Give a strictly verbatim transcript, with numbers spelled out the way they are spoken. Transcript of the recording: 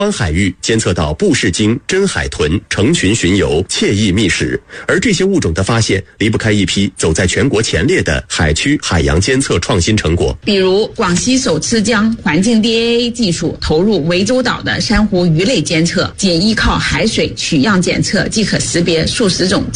湾海域监测到布氏鲸、真海豚成群巡游，惬意觅食。而这些物种的发现离不开一批走在全国前列的海区海洋监测创新成果。 比如广西首次将环境 D A A 技术投入涠洲岛的珊瑚鱼类监测，仅依靠海水取样检测即可识别数十种